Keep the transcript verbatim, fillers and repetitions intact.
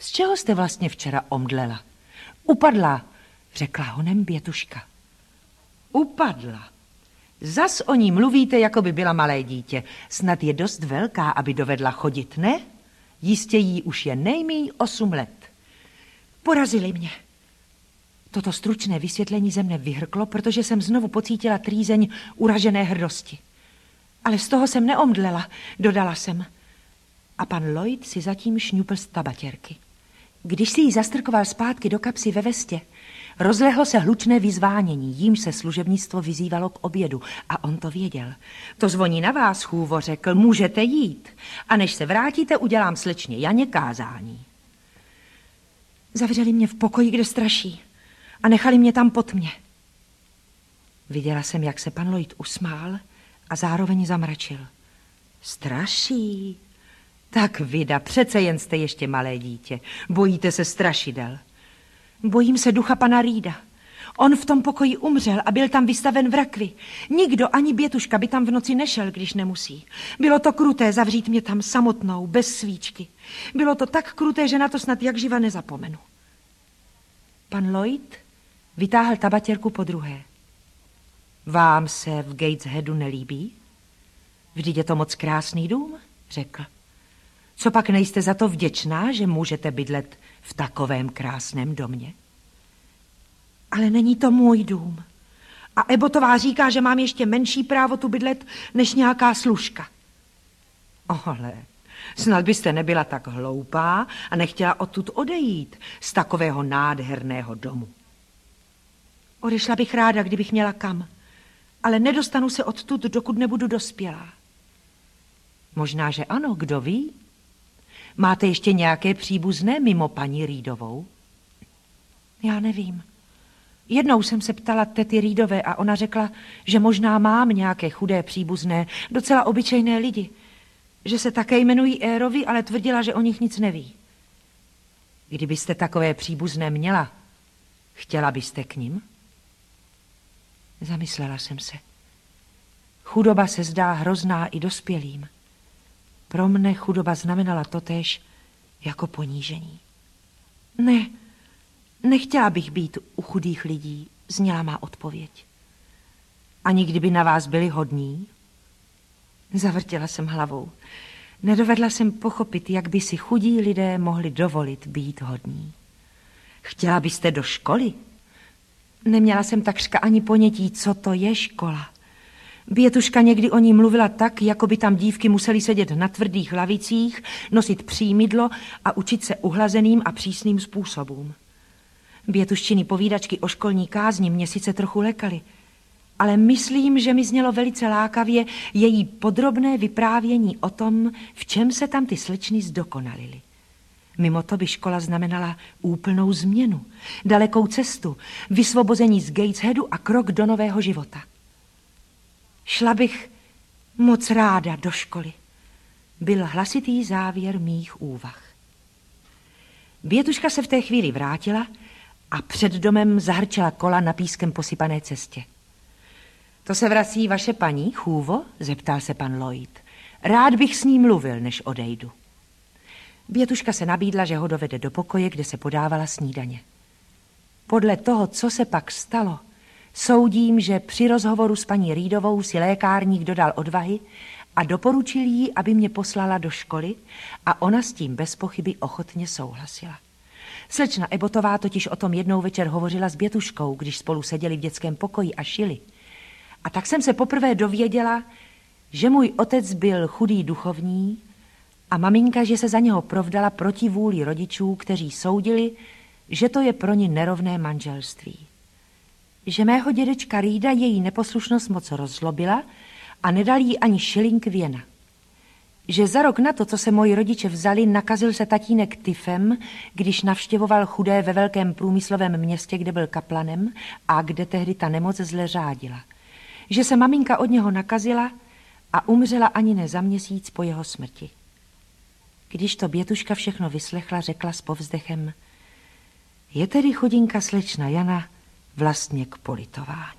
Z čeho jste vlastně včera omdlela? Upadla, řekla honem Bětuška. Upadla. Zas o ní mluvíte, jako by byla malé dítě. Snad je dost velká, aby dovedla chodit, ne? Jistě jí už je nejmíň osm let. Porazili mě. Toto stručné vysvětlení ze mne vyhrklo, protože jsem znovu pocítila trýzeň uražené hrdosti. Ale z toho jsem neomdlela, dodala jsem. A pan Lloyd si zatím šňupl z tabatěrky. Když si ji zastrkoval zpátky do kapsy ve vestě, rozlehlo se hlučné vyzvánění, jímž se služebnictvo vyzývalo k obědu a on to věděl. To zvoní na vás, chůvo, řekl, můžete jít. A než se vrátíte, udělám slečně Janě kázání. Zavřeli mě v pokoji, kde straší a nechali mě tam po tmě. Viděla jsem, jak se pan Lloyd usmál a zároveň zamračil. Straší? Tak vida, přece jen jste ještě malé dítě. Bojíte se strašidel. Bojím se ducha pana Reeda. On v tom pokoji umřel a byl tam vystaven v rakvi. Nikdo, ani Bětuška by tam v noci nešel, když nemusí. Bylo to kruté zavřít mě tam samotnou, bez svíčky. Bylo to tak kruté, že na to snad jak živa nezapomenu. Pan Lloyd vytáhl tabatěrku po druhé. Vám se v Gatesheadu nelíbí? Vždyť je to moc krásný dům, řekl. Co pak nejste za to vděčná, že můžete bydlet v takovém krásném domě? Ale není to můj dům. A Ebotová říká, že mám ještě menší právo tu bydlet než nějaká služka. Ohle, snad byste nebyla tak hloupá a nechtěla odtud odejít z takového nádherného domu. Odešla bych ráda, kdybych měla kam, ale nedostanu se odtud, dokud nebudu dospělá. Možná, že ano, kdo ví? Máte ještě nějaké příbuzné mimo paní Reedovou? Já nevím. Jednou jsem se ptala tety Reedové a ona řekla, že možná mám nějaké chudé příbuzné, docela obyčejné lidi, že se také jmenují Érovi, ale tvrdila, že o nich nic neví. Kdybyste takové příbuzné měla, chtěla byste k nim? Zamyslela jsem se. Chudoba se zdá hrozná i dospělým. Pro mne chudoba znamenala totéž jako ponížení. Ne, nechtěla bych být u chudých lidí, zněla má odpověď. Ani kdyby na vás byli hodní? Zavrtěla jsem hlavou. Nedovedla jsem pochopit, jak by si chudí lidé mohli dovolit být hodní. Chtěla byste do školy? Neměla jsem takřka ani ponětí, co to je škola. Bětuška někdy o ní mluvila tak, jako by tam dívky musely sedět na tvrdých lavicích, nosit přímidlo a učit se uhlazeným a přísným způsobům. Bětuščiny povídačky o školní kázni mě sice trochu lekaly, ale myslím, že mi znělo velice lákavě její podrobné vyprávění o tom, v čem se tam ty slečny zdokonalily. Mimo to by škola znamenala úplnou změnu, dalekou cestu, vysvobození z Gatesheadu a krok do nového života. Šla bych moc ráda do školy. Byl hlasitý závěr mých úvah. Bětuška se v té chvíli vrátila a před domem zahrčela kola na pískem posypané cestě. To se vrací vaše paní, chůvo? Zeptal se pan Lloyd. Rád bych s ní mluvil, než odejdu. Bětuška se nabídla, že ho dovede do pokoje, kde se podávala snídaně. Podle toho, co se pak stalo, soudím, že při rozhovoru s paní Reedovou si lékárník dodal odvahy a doporučil jí, aby mě poslala do školy a ona s tím bez pochyby ochotně souhlasila. Slečna Ebotová totiž o tom jednou večer hovořila s Bětuškou, když spolu seděli v dětském pokoji a šili. A tak jsem se poprvé dověděla, že můj otec byl chudý duchovní a maminka, že se za něho provdala proti vůli rodičů, kteří soudili, že to je pro ně nerovné manželství. Že mého dědečka Reeda její neposlušnost moc rozzlobila a nedal jí ani šilink věna. Že za rok na to, co se moji rodiče vzali, nakazil se tatínek tyfem, když navštěvoval chudé ve velkém průmyslovém městě, kde byl kaplanem a kde tehdy ta nemoc zle řádila. Že se maminka od něho nakazila a umřela ani ne za měsíc po jeho smrti. Když to Bětuška všechno vyslechla, řekla s povzdechem: je tedy chudinka slečna Jana vlastně k politování.